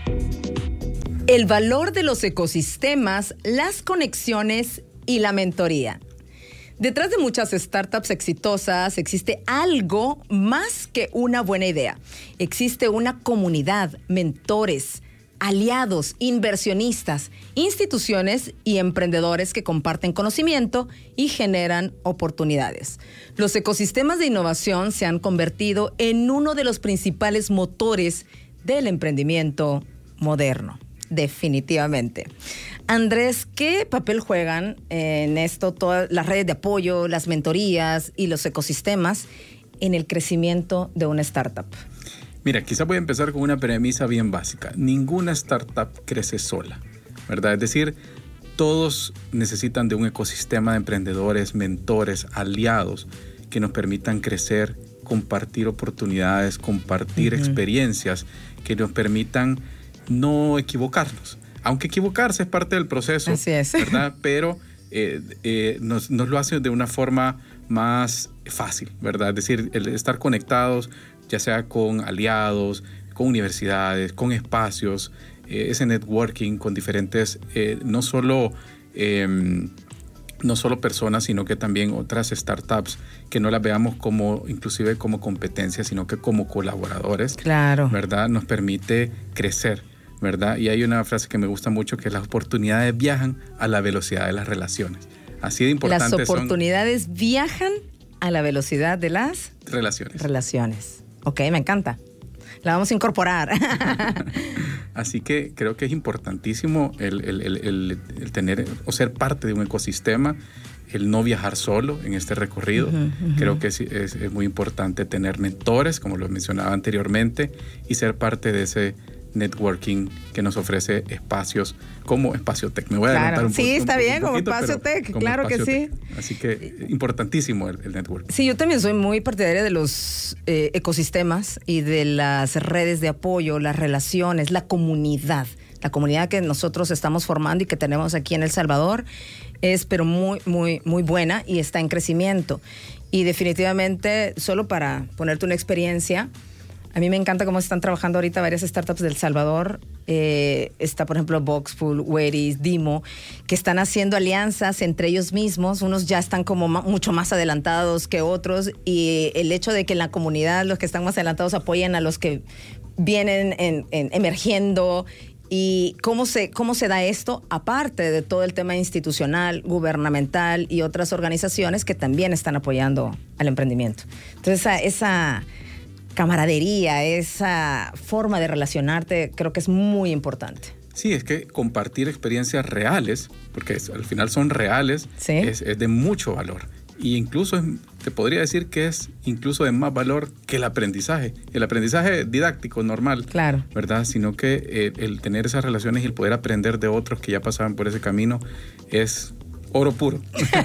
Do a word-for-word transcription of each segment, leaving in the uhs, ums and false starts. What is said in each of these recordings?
El valor de los ecosistemas, las conexiones y la mentoría. Detrás de muchas startups exitosas existe algo más que una buena idea. Existe una comunidad, mentores, aliados, inversionistas, instituciones y emprendedores que comparten conocimiento y generan oportunidades. Los ecosistemas de innovación se han convertido en uno de los principales motores del emprendimiento moderno. Definitivamente. Andrés, ¿qué papel juegan en esto todas las redes de apoyo, las mentorías y los ecosistemas en el crecimiento de una startup? Mira, quizás voy a empezar con una premisa bien básica. Ninguna startup crece sola, ¿verdad? Es decir, todos necesitan de un ecosistema de emprendedores, mentores, aliados que nos permitan crecer, compartir oportunidades, compartir uh-huh. experiencias que nos permitan no equivocarnos. Aunque equivocarse es parte del proceso, así es, ¿verdad? Pero eh, eh, nos, nos lo hace de una forma más fácil, ¿verdad? Es decir, el estar conectados, ya sea con aliados, con universidades, con espacios, eh, ese networking con diferentes, eh, no solo... Eh, no solo personas, sino que también otras startups que no las veamos como inclusive como competencia, sino que como colaboradores, claro, ¿verdad? Nos permite crecer, ¿verdad? Y hay una frase que me gusta mucho, que las oportunidades viajan a la velocidad de las relaciones. Así de importante Las oportunidades son viajan a la velocidad de las relaciones. Relaciones. Ok, me encanta. La vamos a incorporar. Así que creo que es importantísimo el, el, el, el, el tener o ser parte de un ecosistema, el no viajar solo en este recorrido. Uh-huh, uh-huh. Creo que es, es, es muy importante tener mentores, como lo mencionaba anteriormente, y ser parte de ese networking que nos ofrece espacios como Espacio Tech. Me voy a claro. adelantar un poco. Sí, está un, bien, un como poquito, Espacio Tech, como claro Espacio que Tech. sí. Así que importantísimo el, el networking. Sí, yo también soy muy partidaria de los eh, ecosistemas y de las redes de apoyo, las relaciones, la comunidad. La comunidad que nosotros estamos formando y que tenemos aquí en El Salvador es pero muy, muy, muy buena y está en crecimiento. Y definitivamente, solo para ponerte una experiencia, a mí me encanta cómo están trabajando ahorita varias startups del Salvador. Eh, está, por ejemplo, Boxful, Whereis, Dimo, que están haciendo alianzas entre ellos mismos. Unos ya están como ma- mucho más adelantados que otros. Y el hecho de que en la comunidad los que están más adelantados apoyen a los que vienen en, en, emergiendo. ¿Y cómo se, cómo se da esto? Aparte de todo el tema institucional, gubernamental y otras organizaciones que también están apoyando al emprendimiento. Entonces, esa... esa camaradería, esa forma de relacionarte, creo que es muy importante. Sí, es que compartir experiencias reales, porque es, al final son reales, ¿sí? es, es de mucho valor. Y incluso es, te podría decir que es incluso de más valor que el aprendizaje. El aprendizaje didáctico, normal, claro, ¿verdad? Sino que eh, el tener esas relaciones y el poder aprender de otros que ya pasaban por ese camino es oro puro.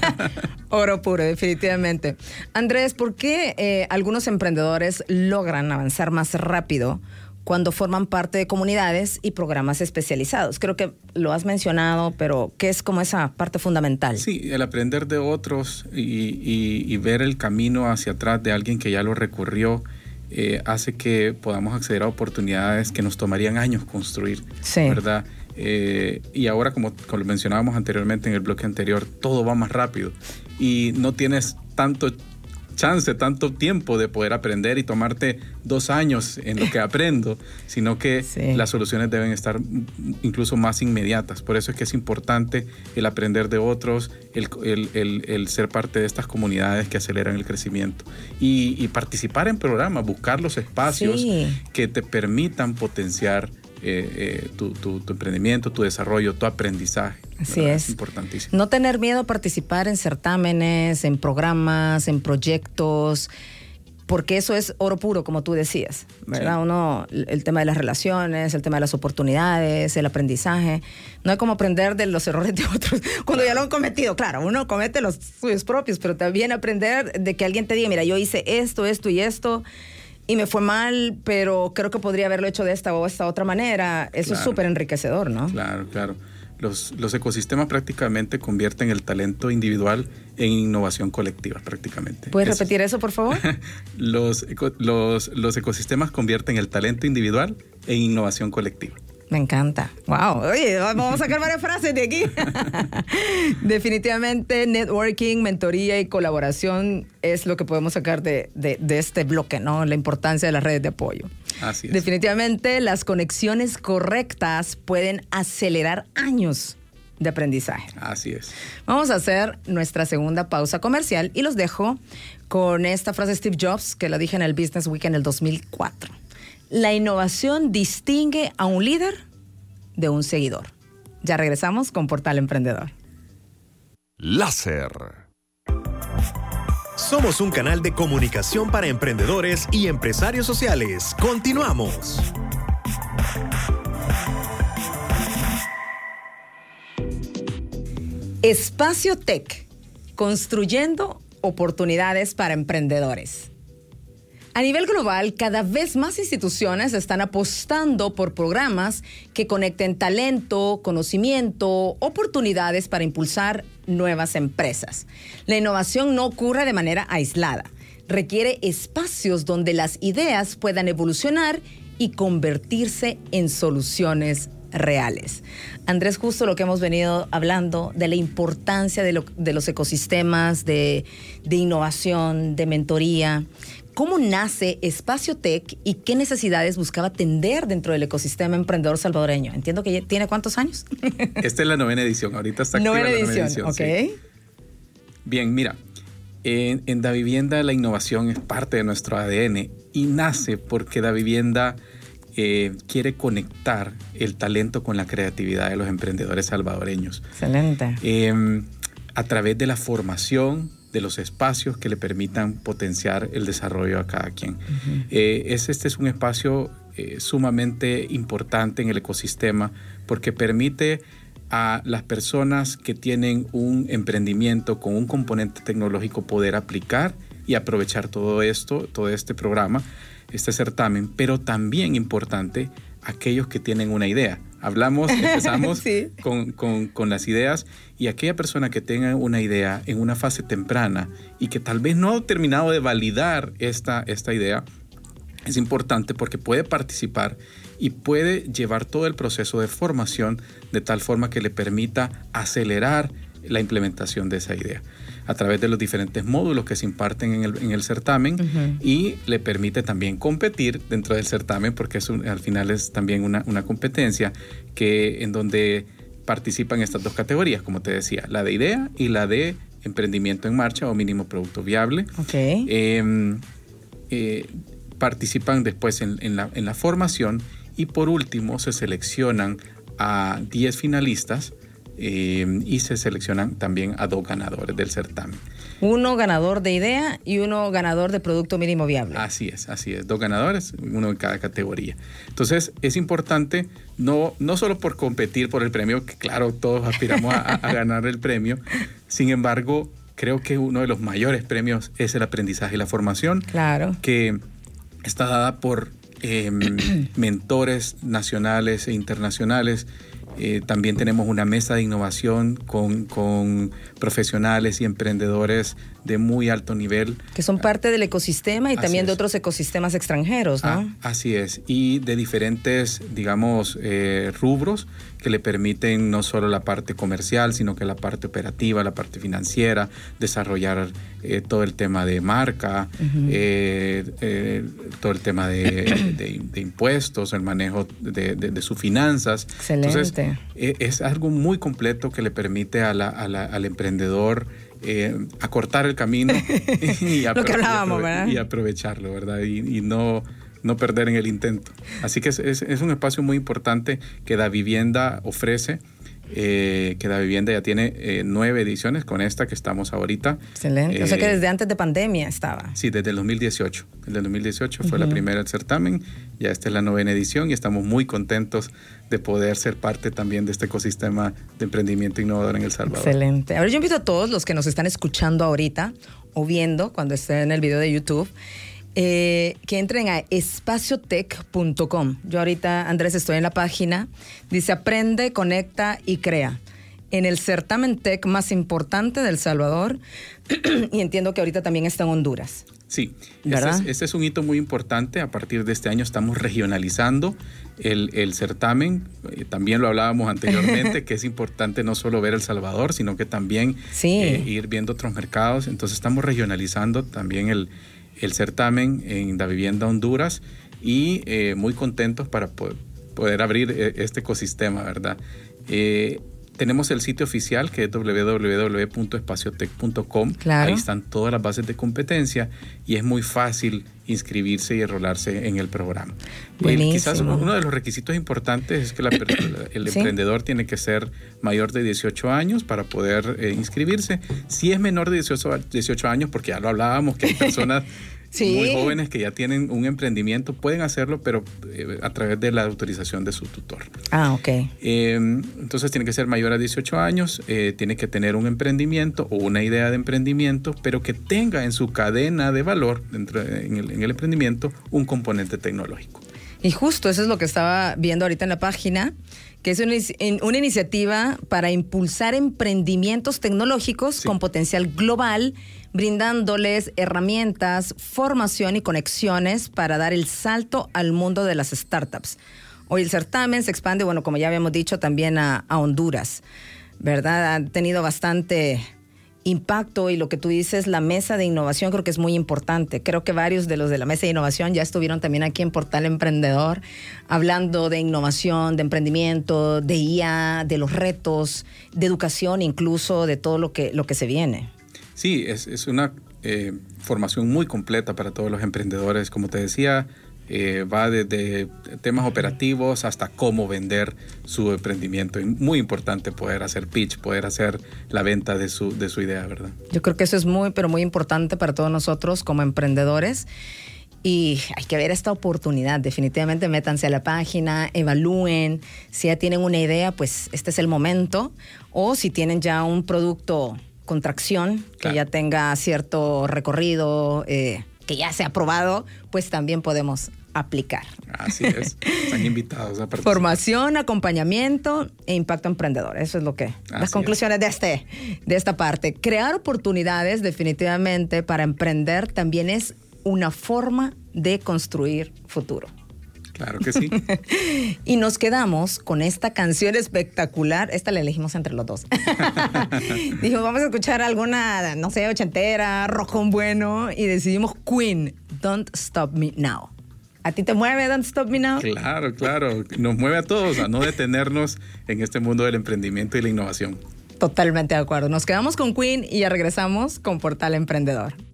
Oro puro, definitivamente. Andrés, ¿por qué eh, algunos emprendedores logran avanzar más rápido cuando forman parte de comunidades y programas especializados? Creo que lo has mencionado, pero ¿qué es como esa parte fundamental? Sí, el aprender de otros y, y, y ver el camino hacia atrás de alguien que ya lo recurrió eh, hace que podamos acceder a oportunidades que nos tomarían años construir, sí, ¿verdad? Eh, y ahora, como, como lo mencionábamos anteriormente en el bloque anterior, todo va más rápido y no tienes tanto chance, tanto tiempo de poder aprender y tomarte dos años en lo que aprendo, sino que sí, las soluciones deben estar incluso más inmediatas. Por eso es que es importante el aprender de otros, el, el, el, el ser parte de estas comunidades que aceleran el crecimiento y, y participar en programas, buscar los espacios sí, que te permitan potenciar Eh, eh, tu, tu, tu emprendimiento, tu desarrollo, tu aprendizaje. Así es. Es importantísimo. No tener miedo a participar en certámenes, en programas, en proyectos, porque eso es oro puro, como tú decías, ¿verdad? Sí. Uno, el tema de las relaciones, el tema de las oportunidades, el aprendizaje. No hay como aprender de los errores de otros cuando ya lo han cometido. Claro, uno comete los suyos propios, pero también aprender de que alguien te diga, mira, yo hice esto, esto y esto, y me fue mal, pero creo que podría haberlo hecho de esta o esta otra manera. Eso claro, es súper enriquecedor, ¿no? Claro, claro. Los, los ecosistemas prácticamente convierten el talento individual en innovación colectiva, prácticamente. ¿Puedes eso. repetir eso, por favor? los, eco, los, los ecosistemas convierten el talento individual en innovación colectiva. Me encanta. Wow. Oye, vamos a sacar varias frases de aquí. Definitivamente, networking, mentoría y colaboración es lo que podemos sacar de, de, de este bloque, ¿no? La importancia de las redes de apoyo. Así es. Definitivamente, las conexiones correctas pueden acelerar años de aprendizaje. Así es. Vamos a hacer nuestra segunda pausa comercial y los dejo con esta frase de Steve Jobs, que la dije en el Business Week en el dos mil cuatro. La innovación distingue a un líder de un seguidor. Ya regresamos con Portal Emprendedor. Láser. Somos un canal de comunicación para emprendedores y empresarios sociales. Continuamos. Espacio Tech, construyendo oportunidades para emprendedores. A nivel global, cada vez más instituciones están apostando por programas que conecten talento, conocimiento, oportunidades para impulsar nuevas empresas. La innovación no ocurre de manera aislada. Requiere espacios donde las ideas puedan evolucionar y convertirse en soluciones reales. Andrés, justo lo que hemos venido hablando de la importancia de, lo, de los ecosistemas, de, de innovación, de mentoría. ¿Cómo nace Espacio Tech y qué necesidades buscaba atender dentro del ecosistema emprendedor salvadoreño? Entiendo que ya tiene ¿cuántos años? Esta es la novena edición. Ahorita está activa novena la edición, novena edición. ok. Sí. Bien, mira, en, en Davivienda la innovación es parte de nuestro A D N y nace porque Davivienda eh, quiere conectar el talento con la creatividad de los emprendedores salvadoreños. Excelente. Eh, a través de la formación, de los espacios que le permitan potenciar el desarrollo a cada quien. Uh-huh. Eh, es, este es un espacio eh, sumamente importante en el ecosistema porque permite a las personas que tienen un emprendimiento con un componente tecnológico poder aplicar y aprovechar todo esto, todo este programa, este certamen, pero también importante aquellos que tienen una idea. Hablamos, empezamos sí. con, con, con las ideas y aquella persona que tenga una idea en una fase temprana y que tal vez no ha terminado de validar esta, esta idea, es importante porque puede participar y puede llevar todo el proceso de formación de tal forma que le permita acelerar la implementación de esa idea a través de los diferentes módulos que se imparten en el, en el certamen uh-huh. y le permite también competir dentro del certamen porque es un, al final es también una, una competencia que, en donde participan estas dos categorías, como te decía, la de idea y la de emprendimiento en marcha o mínimo producto viable. Okay. Eh, eh, participan después en, en, la, en la formación y por último se seleccionan a diez finalistas Eh, y se seleccionan también a dos ganadores del certamen. Uno ganador de idea y uno ganador de producto mínimo viable. Así es, así es. Dos ganadores, uno en cada categoría. Entonces, es importante, no, no solo por competir por el premio, que claro, todos aspiramos a, a ganar el premio. Sin embargo, creo que uno de los mayores premios es el aprendizaje y la formación. Claro. Que está dada por eh, mentores nacionales e internacionales. Eh, también tenemos una mesa de innovación con, con profesionales y emprendedores de muy alto nivel. Que son parte del ecosistema y así también es. De otros ecosistemas extranjeros, ¿no? Ah, así es. Y de diferentes, digamos, eh, rubros que le permiten no solo la parte comercial, sino que la parte operativa, la parte financiera, desarrollar eh, todo el tema de marca, uh-huh. eh, eh, todo el tema de, de, de impuestos, el manejo de, de, de sus finanzas. Excelente. Entonces, eh, es algo muy completo que le permite a la, a la, al emprendedor eh, acortar el camino y, Lo que hablábamos, ¿verdad? y aprovecharlo, ¿verdad? Y, y no... no perder en el intento. Así que es, es, es un espacio muy importante que Davivienda ofrece, eh, que Davivienda ya tiene eh, nueve ediciones con esta que estamos ahorita. Excelente. Eh, o sea que desde antes de pandemia estaba. Sí, desde el dos mil dieciocho. Desde el dos mil dieciocho uh-huh. fue la primera del certamen, ya esta es la novena edición y estamos muy contentos de poder ser parte también de este ecosistema de emprendimiento innovador en El Salvador. Excelente. Ahora yo invito a todos los que nos están escuchando ahorita o viendo cuando estén en el video de YouTube, Eh, que entren a espacio tech punto com. Yo ahorita, Andrés, estoy en la página. Dice aprende, conecta y crea. En el certamen tech más importante de El Salvador y entiendo que ahorita también está en Honduras. Sí, este es, este es un hito muy importante. A partir de este año estamos regionalizando el, el certamen. Eh, también lo hablábamos anteriormente, que es importante no solo ver El Salvador, sino que también sí. eh, ir viendo otros mercados. Entonces estamos regionalizando también el, el certamen en Da Vivienda Honduras y eh, muy contentos para poder, poder abrir este ecosistema, ¿verdad? Eh, Tenemos el sitio oficial que es doble u doble u doble u punto espaciotec punto com. Claro. Ahí están todas las bases de competencia y es muy fácil inscribirse y enrolarse en el programa. Buenísimo. El, quizás uno de los requisitos importantes es que la, el ¿Sí? emprendedor tiene que ser mayor de dieciocho años para poder eh, inscribirse. Si es menor de dieciocho años, porque ya lo hablábamos, que hay personas sí. muy jóvenes que ya tienen un emprendimiento, pueden hacerlo, pero eh, a través de la autorización de su tutor. Ah, ok. Eh, entonces tiene que ser mayor a dieciocho años, eh, tiene que tener un emprendimiento o una idea de emprendimiento, pero que tenga en su cadena de valor, dentro, en, el, en el emprendimiento, un componente tecnológico. Y justo eso es lo que estaba viendo ahorita en la página, que es una, una iniciativa para impulsar emprendimientos tecnológicos sí. con potencial global, brindándoles herramientas, formación y conexiones para dar el salto al mundo de las startups. Hoy el certamen se expande, bueno, como ya habíamos dicho, también a, a Honduras, ¿verdad? Han tenido bastante impacto y lo que tú dices, la mesa de innovación creo que es muy importante. Creo que varios de los de la mesa de innovación ya estuvieron también aquí en Portal Emprendedor hablando de innovación, de emprendimiento, de I A, de los retos, de educación, incluso de todo lo que, lo que se viene. Sí, es, es una eh, formación muy completa para todos los emprendedores. Como te decía, eh, va desde temas operativos hasta cómo vender su emprendimiento. Y muy importante poder hacer pitch, poder hacer la venta de su, de su idea, ¿verdad? Yo creo que eso es muy, pero muy importante para todos nosotros como emprendedores. Y hay que ver esta oportunidad. Definitivamente métanse a la página, evalúen. Si ya tienen una idea, pues este es el momento. O si tienen ya un producto con tracción, que claro. ya tenga cierto recorrido, eh, que ya sea aprobado, pues también podemos aplicar. Así es. Están invitados a participar. Formación, acompañamiento e impacto emprendedor. Eso es lo que... Así las conclusiones de, este, de esta parte. Crear oportunidades definitivamente para emprender también es una forma de construir futuro. Claro que sí. Y nos quedamos con esta canción espectacular. Esta la elegimos entre los dos. Dijo, vamos a escuchar alguna, no sé, ochentera, rojón bueno. Y decidimos Queen, Don't Stop Me Now. ¿A ti te mueve Don't Stop Me Now? Claro, claro. Nos mueve a todos a no detenernos en este mundo del emprendimiento y la innovación. Totalmente de acuerdo. Nos quedamos con Queen y ya regresamos con Portal Emprendedor.